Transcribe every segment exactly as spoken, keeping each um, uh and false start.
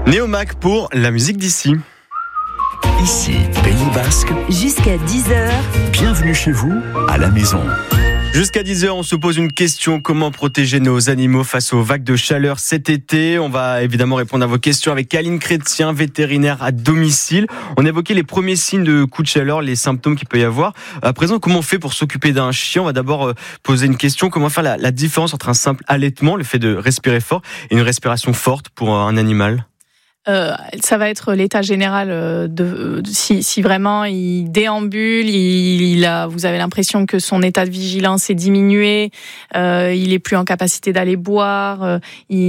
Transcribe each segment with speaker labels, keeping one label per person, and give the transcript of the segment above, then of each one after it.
Speaker 1: Néomac pour la musique d'ici.
Speaker 2: Ici, Pays Basque.
Speaker 3: Jusqu'à dix heures.
Speaker 2: Bienvenue chez vous, à la maison.
Speaker 1: Jusqu'à dix heures, on se pose une question. Comment protéger nos animaux face aux vagues de chaleur cet été? On va évidemment répondre à vos questions avec Aline Chrétien, vétérinaire à domicile. On évoquait les premiers signes de coups de chaleur, les symptômes qu'il peut y avoir. À présent, comment on fait pour s'occuper d'un chien? On va d'abord poser une question. Comment faire la, la différence entre un simple allaitement, le fait de respirer fort, et une respiration forte pour un animal?
Speaker 4: Euh, ça va être l'état général de, de si, si vraiment il déambule, il, il a, vous avez l'impression que son état de vigilance est diminué, euh, il est plus en capacité d'aller boire, euh,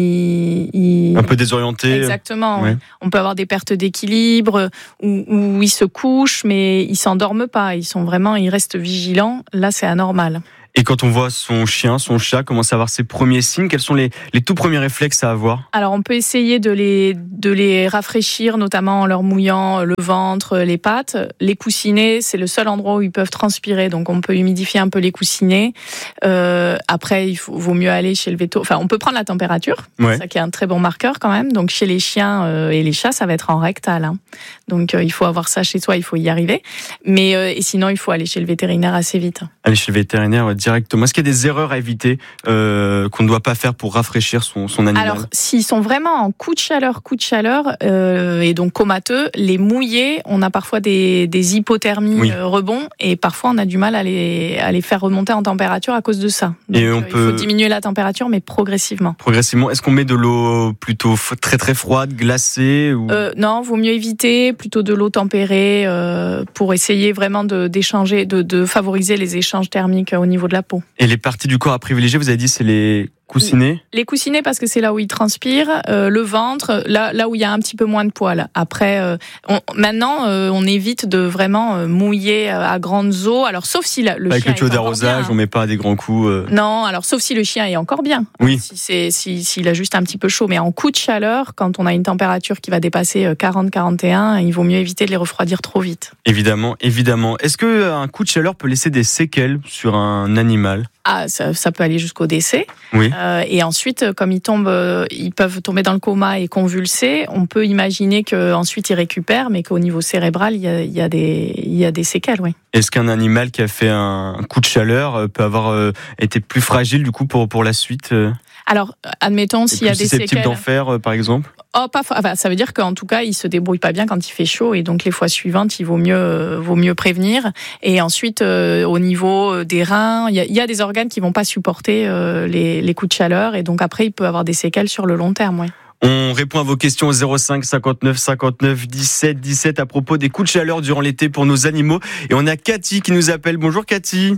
Speaker 4: il, il
Speaker 1: un peu désorienté.
Speaker 4: Exactement.
Speaker 1: Ouais.
Speaker 4: Oui. On peut avoir des pertes d'équilibre où, où ils se couchent mais ils s'endorment pas, ils sont vraiment, ils restent vigilants. Là, c'est anormal.
Speaker 1: Et quand on voit son chien, son chat commencer à avoir ses premiers signes, quels sont les, les tout premiers réflexes à avoir?
Speaker 4: Alors, on peut essayer de les, de les rafraîchir, notamment en leur mouillant le ventre, les pattes. Les coussinets, c'est le seul endroit où ils peuvent transpirer, donc on peut humidifier un peu les coussinets. Euh, après, il faut, vaut mieux aller chez le véto. Enfin, on peut prendre la température, ouais. Ça qui est un très bon marqueur quand même. Donc, chez les chiens euh, et les chats, ça va être en rectal. Hein. Donc, euh, il faut avoir ça chez soi, il faut y arriver. Mais euh, et sinon, il faut aller chez le vétérinaire assez vite.
Speaker 1: Aller chez le vétérinaire, ouais. Directement. Est-ce qu'il y a des erreurs à éviter euh, qu'on ne doit pas faire pour rafraîchir son, son animal?
Speaker 4: Alors, s'ils sont vraiment en coup de chaleur, coup de chaleur, euh, et donc comateux, les mouiller, on a parfois des, des hypothermies oui. euh, rebonds, et parfois on a du mal à les, à les faire remonter en température à cause de ça. Donc,
Speaker 1: et on
Speaker 4: euh,
Speaker 1: peut...
Speaker 4: il faut diminuer la température, mais progressivement.
Speaker 1: Progressivement. Est-ce qu'on met de l'eau plutôt très très froide, glacée ou...
Speaker 4: euh, Non, vaut mieux éviter plutôt de l'eau tempérée euh, pour essayer vraiment de, d'échanger, de, de favoriser les échanges thermiques au niveau de la peau.
Speaker 1: Et les parties du corps à privilégier, vous avez dit, c'est les coussinets?
Speaker 4: Les coussinets parce que c'est là où ils transpirent, euh, le ventre, là, là où il y a un petit peu moins de poils. Après, euh, on, maintenant, euh, on évite de vraiment euh, mouiller à grandes eaux. Alors, sauf si la, le
Speaker 1: Avec
Speaker 4: chien
Speaker 1: le tuyau
Speaker 4: est
Speaker 1: d'arrosage, on met pas des grands coups. Euh...
Speaker 4: Non, alors sauf si le chien est encore bien.
Speaker 1: Oui.
Speaker 4: Si c'est, si, s'il a juste un petit peu chaud, mais en coup de chaleur, quand on a une température qui va dépasser quarante à quarante et un, il vaut mieux éviter de les refroidir trop vite.
Speaker 1: Évidemment, évidemment. Est-ce que un coup de chaleur peut laisser des séquelles sur un animal?
Speaker 4: Ah, ça, ça peut aller jusqu'au décès.
Speaker 1: Oui.
Speaker 4: Euh, et ensuite, comme ils tombent, euh, ils peuvent tomber dans le coma et convulser. On peut imaginer qu'ensuite ils récupèrent, mais qu'au niveau cérébral, il y a, il y a des, il y a des séquelles, oui.
Speaker 1: Est-ce qu'un animal qui a fait un coup de chaleur peut avoir euh, été plus fragile du coup pour pour la suite? euh...
Speaker 4: Alors, admettons s'il y a des séquelles.
Speaker 1: Susceptible d'en faire, euh, par exemple?
Speaker 4: Oh, pas, enfin, ça veut dire qu'en tout cas, il se débrouille pas bien quand il fait chaud, et donc les fois suivantes, il vaut mieux, euh, vaut mieux prévenir. Et ensuite, euh, au niveau des reins, il y a, il y a des organes qui vont pas supporter euh, les, les coups de chaleur, et donc après, il peut avoir des séquelles sur le long terme, ouais.
Speaker 1: On répond à vos questions au zéro cinq cinquante-neuf cinquante-neuf dix-sept dix-sept à propos des coups de chaleur durant l'été pour nos animaux. Et on a Cathy qui nous appelle. Bonjour Cathy.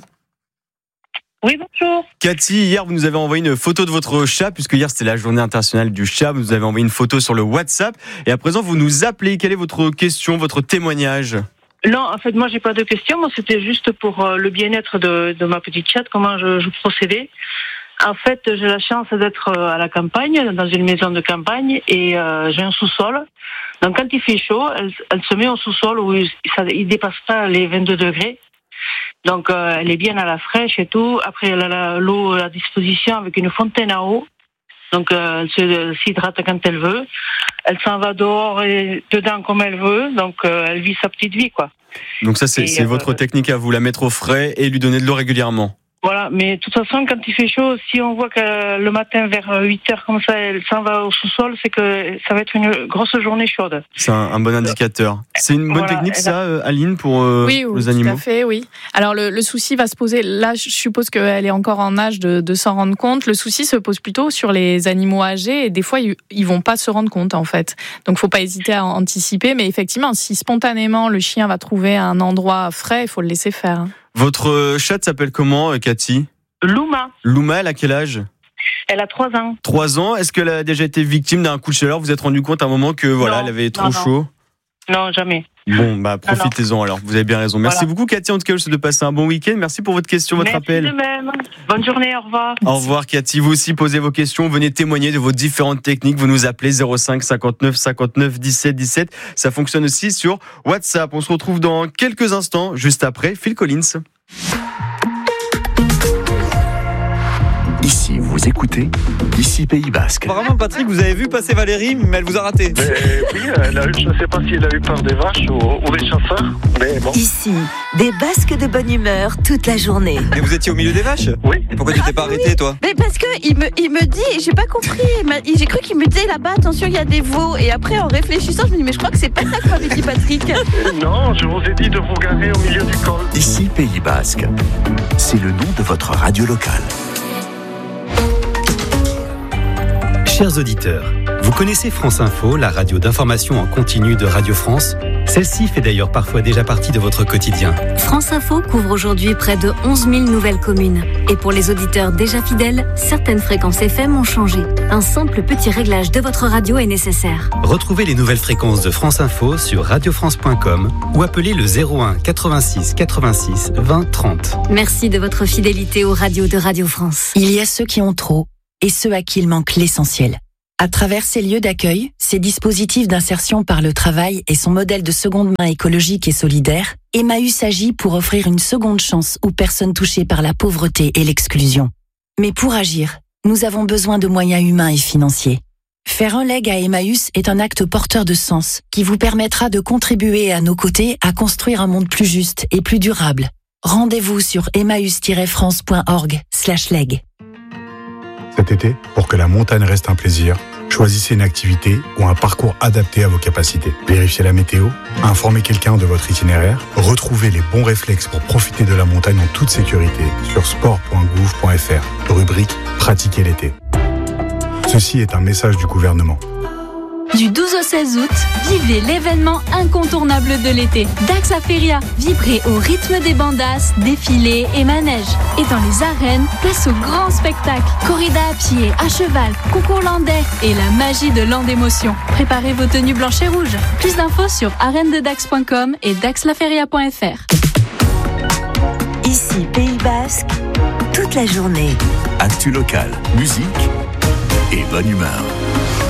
Speaker 5: Oui, bonjour.
Speaker 1: Cathy, hier, vous nous avez envoyé une photo de votre chat, puisque hier, c'était la journée internationale du chat. Vous nous avez envoyé une photo sur le WhatsApp. Et à présent, vous nous appelez. Quelle est votre question, votre témoignage?
Speaker 5: Non, en fait, moi, j'ai pas de question. Moi, c'était juste pour le bien-être de, de ma petite chatte, comment je, je procédais. En fait, j'ai la chance d'être à la campagne, dans une maison de campagne, et euh, j'ai un sous-sol. Donc, quand il fait chaud, elle, elle se met au sous-sol où il ne dépasse pas les vingt-deux degrés. Donc, euh, elle est bien à la fraîche et tout. Après, elle a la, l'eau à disposition avec une fontaine à eau. Donc, euh, elle se, s'hydrate quand elle veut. Elle s'en va dehors et dedans comme elle veut. Donc, euh, elle vit sa petite vie, quoi.
Speaker 1: Donc ça, c'est, et c'est euh, votre technique à vous, la mettre au frais et lui donner de l'eau régulièrement?
Speaker 5: Voilà, mais de toute façon, quand il fait chaud, si on voit que le matin vers huit heures comme ça, elle s'en va au sous-sol, c'est que ça va être une grosse journée chaude.
Speaker 1: C'est un, un bon indicateur. C'est une bonne
Speaker 5: voilà,
Speaker 1: technique, ça,
Speaker 5: a...
Speaker 1: Aline, pour euh,
Speaker 4: oui,
Speaker 1: les animaux?
Speaker 4: Oui, tout à fait, oui. Alors, le, le souci va se poser, là, je suppose qu'elle est encore en âge de, de s'en rendre compte. Le souci se pose plutôt sur les animaux âgés, et des fois, ils, ils vont pas se rendre compte, en fait. Donc, faut pas hésiter à anticiper, mais effectivement, si spontanément, le chien va trouver un endroit frais, il faut le laisser faire.
Speaker 1: Votre chatte s'appelle comment, Cathy?
Speaker 5: Luma.
Speaker 1: Luma, elle a quel âge?
Speaker 5: Elle a trois ans.
Speaker 1: Trois ans. Est-ce qu'elle a déjà été victime d'un coup de chaleur? Vous vous êtes rendu compte à un moment que voilà,
Speaker 5: non,
Speaker 1: elle avait trop
Speaker 5: non,
Speaker 1: chaud?
Speaker 5: Non, jamais.
Speaker 1: Bon, bah profitez-en alors. Vous avez bien raison. Merci voilà. beaucoup, Cathy. En tout cas, je vous souhaite de passer un bon week-end. Merci pour votre question, votre
Speaker 5: Merci
Speaker 1: appel.
Speaker 5: Merci de même. Bonne journée. Au revoir.
Speaker 1: Au revoir, Cathy. Vous aussi, posez vos questions. Venez témoigner de vos différentes techniques. Vous nous appelez zéro cinq cinquante-neuf cinquante-neuf dix-sept dix-sept. Ça fonctionne aussi sur WhatsApp. On se retrouve dans quelques instants, juste après Phil Collins.
Speaker 2: Ici, vous Vous écoutez ici Pays Basque.
Speaker 3: Apparemment, Patrick, vous avez vu passer Valérie, mais elle vous a raté.
Speaker 6: Mais oui, elle a eu, je ne sais pas si elle a eu peur des vaches ou, ou des chasseurs, mais bon.
Speaker 7: Ici, des Basques de bonne humeur toute la journée.
Speaker 3: Mais vous étiez au milieu des vaches ?
Speaker 6: Oui.
Speaker 3: Et pourquoi tu t'es pas arrêté, toi ?
Speaker 8: Mais parce que il me, il me dit, j'ai pas compris, il m'a- j'ai cru qu'il me disait là-bas, attention, il y a des veaux. Et après, en réfléchissant, je me dis, mais je crois que c'est pas ça que m'avait dit Patrick.
Speaker 6: Non, je vous ai dit de vous garer au milieu du col.
Speaker 2: Ici Pays Basque. C'est le nom de votre radio locale.
Speaker 9: Chers auditeurs, vous connaissez France Info, la radio d'information en continu de Radio France ? Celle-ci fait d'ailleurs parfois déjà partie de votre quotidien.
Speaker 10: France Info couvre aujourd'hui près de onze mille nouvelles communes. Et pour les auditeurs déjà fidèles, certaines fréquences F M ont changé. Un simple petit réglage de votre radio est nécessaire.
Speaker 9: Retrouvez les nouvelles fréquences de France Info sur radio france point com ou appelez le zéro un quatre-vingt-six quatre-vingt-six vingt trente.
Speaker 10: Merci de votre fidélité aux radios de Radio France.
Speaker 7: Il y a ceux qui ont trop et ceux à qui il manque l'essentiel. À travers ces lieux d'accueil, ces dispositifs d'insertion par le travail et son modèle de seconde main écologique et solidaire, Emmaüs agit pour offrir une seconde chance aux personnes touchées par la pauvreté et l'exclusion. Mais pour agir, nous avons besoin de moyens humains et financiers. Faire un leg à Emmaüs est un acte porteur de sens qui vous permettra de contribuer à nos côtés à construire un monde plus juste et plus durable. Rendez-vous sur emmaüs tiret france point org slash leg.
Speaker 11: Cet été, pour que la montagne reste un plaisir, choisissez une activité ou un parcours adapté à vos capacités. Vérifiez la météo, informez quelqu'un de votre itinéraire, retrouvez les bons réflexes pour profiter de la montagne en toute sécurité sur sport point gouv point f r, rubrique « Pratiquer l'été ». Ceci est un message du gouvernement.
Speaker 12: Du douze au seize août, vivez l'événement incontournable de l'été. Dax Feria, vibrez au rythme des bandas, défilés et manèges. Et dans les arènes, place au grand spectacle. Corrida à pied, à cheval, concours landais et la magie de Land Émotion. Préparez vos tenues blanches et rouges. Plus d'infos sur arène de dax point com et dax la feria point f r.
Speaker 7: Ici Pays Basque, toute la journée.
Speaker 2: Actu local, musique et bonne humeur.